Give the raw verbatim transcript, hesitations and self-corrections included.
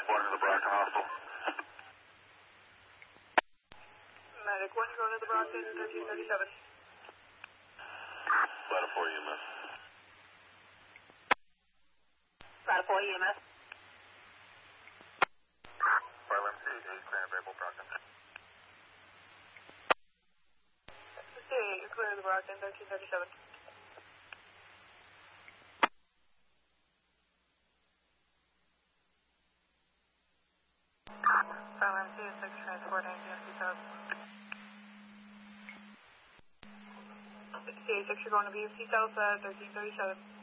one to the Brockton Hospital. Medic one, going to the Brockton, thirteen thirty-seven. Ladder four E M S. Ladder four E M S. five M C, eight clear available Brockton. Okay, you're clear of the Brockton, thirteen thirty-seven. five M C is six transport, nineteen fifty thousand. sixty-eight six, you're going to B F C South, uh, thirteen thirty-seven.